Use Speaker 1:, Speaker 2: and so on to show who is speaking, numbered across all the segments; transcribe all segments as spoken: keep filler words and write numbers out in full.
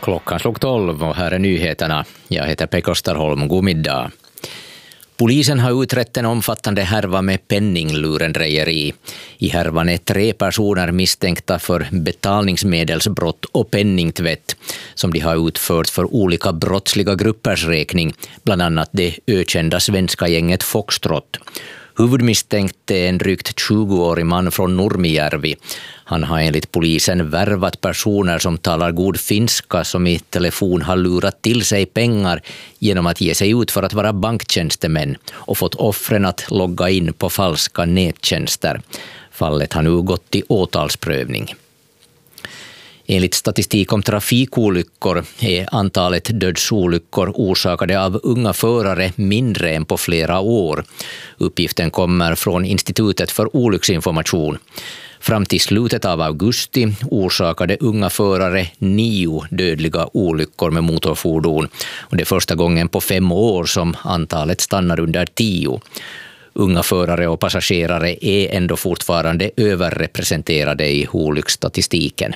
Speaker 1: Klockan slog tolv och här är nyheterna. Jag heter Pekka Österholm. God middag. Polisen har utrett en omfattande härva med penninglurendrejeri. I härvan är tre personer misstänkta för betalningsmedelsbrott och penningtvätt som de har utfört för olika brottsliga gruppers räkning, bland annat det ökända svenska gänget Foxtrot. Huvudmisstänkt är en drygt tjugoårig man från Nurmijärvi. Han har enligt polisen värvat personer som talar god finska som i telefon har lurat till sig pengar genom att ge sig ut för att vara banktjänstemän och fått offren att logga in på falska nättjänster. Fallet har nu gått till åtalsprövning. Enligt statistik om trafikolyckor är antalet dödsolyckor orsakade av unga förare mindre än på flera år. Uppgiften kommer från Institutet för olycksinformation. Fram till slutet av augusti orsakade unga förare nio dödliga olyckor med motorfordon. Och det är första gången på fem år som antalet stannar under tio. Unga förare och passagerare är ändå fortfarande överrepresenterade i olycksstatistiken.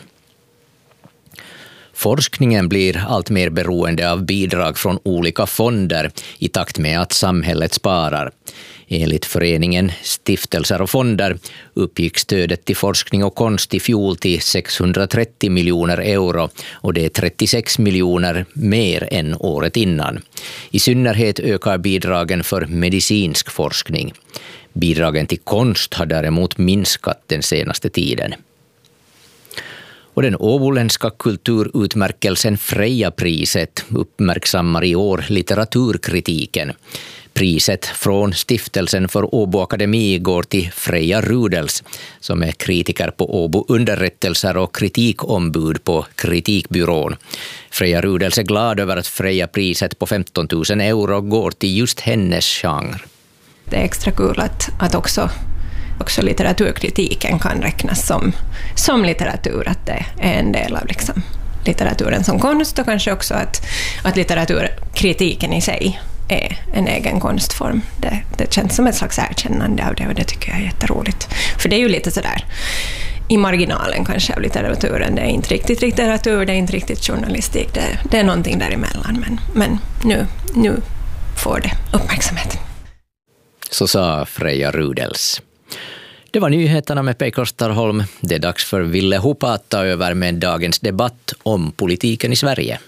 Speaker 1: Forskningen blir allt mer beroende av bidrag från olika fonder i takt med att samhället sparar. Enligt föreningen Stiftelser och fonder uppgick stödet till forskning och konst i fjol till sexhundratrettio miljoner euro och det är trettiosex miljoner mer än året innan. I synnerhet ökar bidragen för medicinsk forskning. Bidragen till konst har däremot minskat den senaste tiden. Och den åboländska kulturutmärkelsen Freja-priset uppmärksammar i år litteraturkritiken. Priset från Stiftelsen för Åbo Akademi går till Freja Rudels, som är kritiker på Åbo underrättelser och kritikombud på Kritikbyrån. Freja Rudels är glad över att Freja-priset på femton tusen euro går till just hennes genre.
Speaker 2: Det är extra kul att, att också Också litteraturkritiken kan räknas som, som litteratur, att det är en del av liksom litteraturen som konst, och kanske också att, att litteraturkritiken i sig är en egen konstform. Det, det känns som ett slags erkännande av det, och det tycker jag är jätteroligt. För det är ju lite sådär i marginalen kanske av litteraturen. Det är inte riktigt litteratur, det är inte riktigt journalistik, det, det är någonting däremellan. Men, men nu, nu får det uppmärksamhet.
Speaker 1: Så sa Freja Rudels. Det var nyheterna med Pekka Österholm. Det är dags för Ville Hupa att ta över med dagens debatt om politiken i Sverige.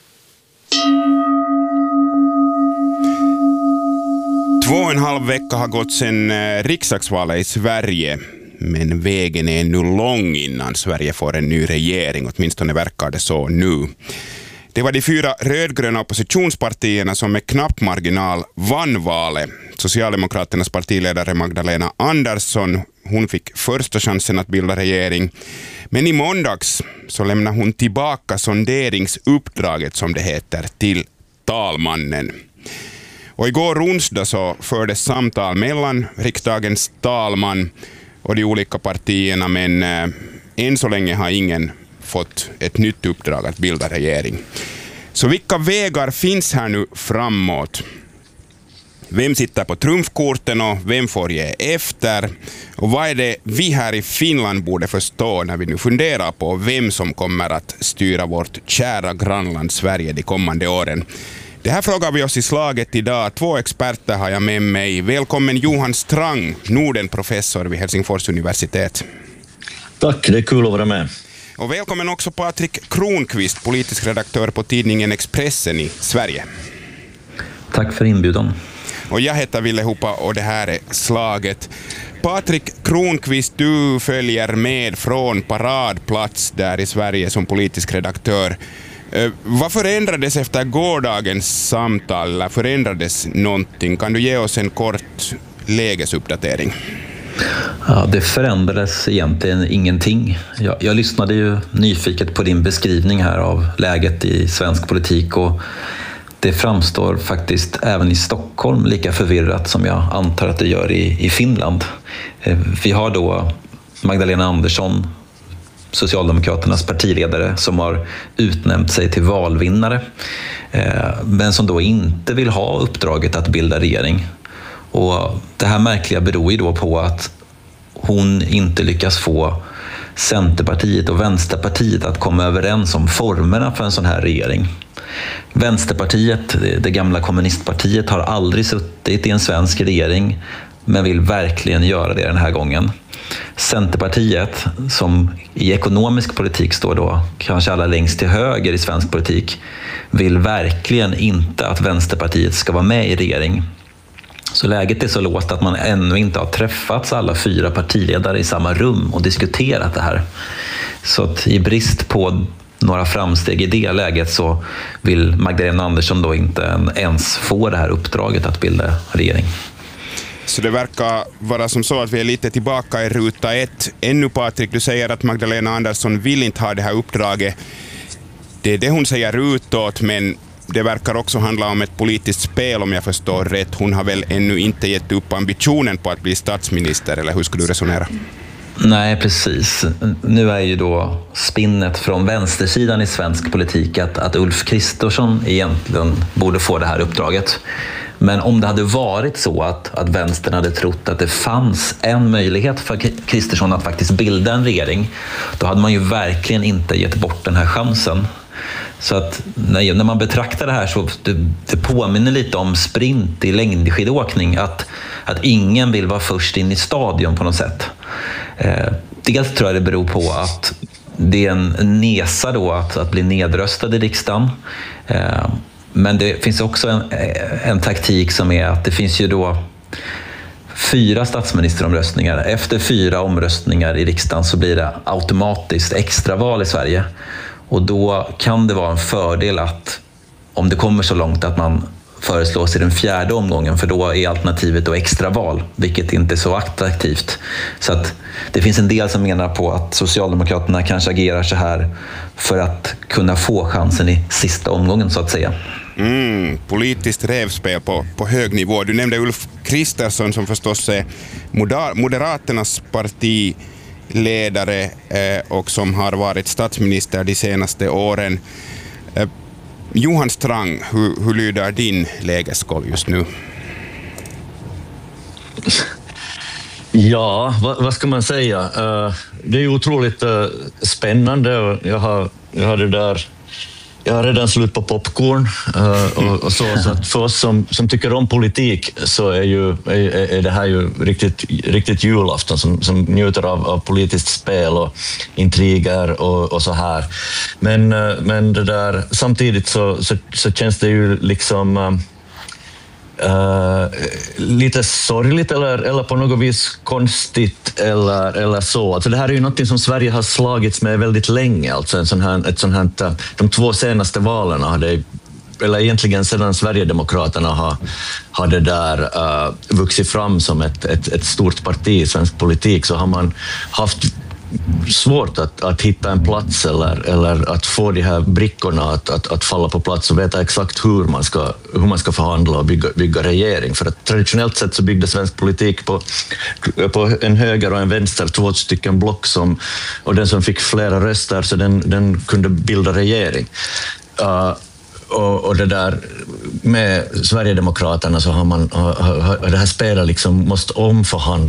Speaker 3: Två och en halv vecka har gått sedan riksdagsvalet i Sverige. Men vägen är nu lång innan Sverige får en ny regering. Åtminstone verkar det så nu. Det var de fyra rödgröna oppositionspartierna som med knapp marginal vann valet. Socialdemokraternas partiledare Magdalena Andersson, hon fick första chansen att bilda regering. Men i måndags så lämnade hon tillbaka sonderingsuppdraget, som det heter, till talmannen. Och igår onsdag så fördes samtal mellan riksdagens talman och de olika partierna, men äh, än så länge har ingen fått ett nytt uppdrag att bilda regering. Så vilka vägar finns här nu framåt? Vem sitter på trumfkorten och vem får ge efter? Och vad är det vi här i Finland borde förstå när vi nu funderar på vem som kommer att styra vårt kära grannland Sverige de kommande åren? Det här frågar vi oss i slaget idag. Två experter har jag med mig. Välkommen Johan Strang, Nordenprofessor vid Helsingfors universitet.
Speaker 4: Tack, det är kul att vara med.
Speaker 3: Och välkommen också Patrik Kronqvist, politisk redaktör på tidningen Expressen i Sverige.
Speaker 4: Tack för inbjudan.
Speaker 3: Och jag heter Ville Hupa och det här är slaget. Patrik Kronqvist, du följer med från paradplats där i Sverige som politisk redaktör. Eh, vad förändrades efter gårdagens samtal? Eller förändrades någonting? Kan du ge oss en kort lägesuppdatering?
Speaker 4: Ja, det förändrades egentligen ingenting. Jag, jag lyssnade ju nyfiket på din beskrivning här av läget i svensk politik, och det framstår faktiskt även i Stockholm lika förvirrat som jag antar att det gör i, i Finland. Vi har då Magdalena Andersson, Socialdemokraternas partiledare, som har utnämnt sig till valvinnare, men som då inte vill ha uppdraget att bilda regering. Och det här märkliga beror ju då på att hon inte lyckas få Centerpartiet och Vänsterpartiet att komma överens om formerna för en sån här regering. Vänsterpartiet, det gamla kommunistpartiet, har aldrig suttit i en svensk regering men vill verkligen göra det den här gången. Centerpartiet, som i ekonomisk politik står då kanske alla längst till höger i svensk politik, vill verkligen inte att Vänsterpartiet ska vara med i regering. Så läget är så låst att man ännu inte har träffats alla fyra partiledare i samma rum och diskuterat det här. Så att i brist på några framsteg i det läget så vill Magdalena Andersson då inte ens få det här uppdraget att bilda regering.
Speaker 3: Så det verkar vara som så att vi är lite tillbaka i ruta ett. Ännu Patrik, du säger att Magdalena Andersson vill inte ha det här uppdraget. Det är det hon säger utåt, men det verkar också handla om ett politiskt spel om jag förstår rätt. Hon har väl ännu inte gett upp ambitionen på att bli statsminister, eller hur skulle du resonera?
Speaker 4: Nej, precis. Nu är ju då spinnet från vänstersidan i svensk politik att, att Ulf Kristersson egentligen borde få det här uppdraget. Men om det hade varit så att, att vänstern hade trott att det fanns en möjlighet för Kristersson att faktiskt bilda en regering, då hade man ju verkligen inte gett bort den här chansen. Så att när, när man betraktar det här så det, det påminner lite om sprint i längdskidåkning, att, att ingen vill vara först in i stadion på något sätt. Eh, dels tror jag det beror på att det är en nesa då att, att bli nedröstad i riksdagen. Eh, men det finns också en, en taktik som är att det finns ju då fyra statsministeromröstningar. Efter fyra omröstningar i riksdagen så blir det automatiskt extraval i Sverige. Och då kan det vara en fördel att om det kommer så långt att man föreslås i den fjärde omgången, för då är alternativet då extraval, vilket inte är så attraktivt. Så att det finns en del som menar på att Socialdemokraterna kanske agerar så här för att kunna få chansen i sista omgången så att säga.
Speaker 3: Mm, politiskt rävspel på, på hög nivå. Du nämnde Ulf Kristersson som förstås är Moderaternas partiledare eh, och som har varit statsminister de senaste åren. Eh, Johan Strang, hur, hur lyder din lägesskoll just nu?
Speaker 5: Ja, vad, vad ska man säga? Uh, det är otroligt uh, spännande och jag har, jag har det där Jag har redan slut på popcorn uh, och, och så, så att för oss som, som tycker om politik så är, ju, är, är det här ju riktigt, riktigt julafton som, som njuter av, av politiskt spel och intriger och, och så här. Men, uh, men det där, samtidigt så, så, så känns det ju liksom uh, Uh, lite sorgligt eller, eller på något vis konstigt eller, eller så. Alltså det här är ju något som Sverige har slagits med väldigt länge. Alltså en sån här, ett sån här, de två senaste valen hade, eller egentligen sedan Sverigedemokraterna har, har det där uh, vuxit fram som ett, ett, ett stort parti i svensk politik, så har man haft svårt att, att hitta en plats eller, eller att få de här brickorna att, att, att falla på plats och veta exakt hur man ska, hur man ska förhandla och bygga, bygga regering. För att traditionellt sett så byggde svensk politik på, på en höger och en vänster, två stycken block som, och den som fick flera röster så den, den kunde bilda regering. Uh, Och, och det där med Sverigedemokraterna så har man har, har det här spelet liksom måste omförhandla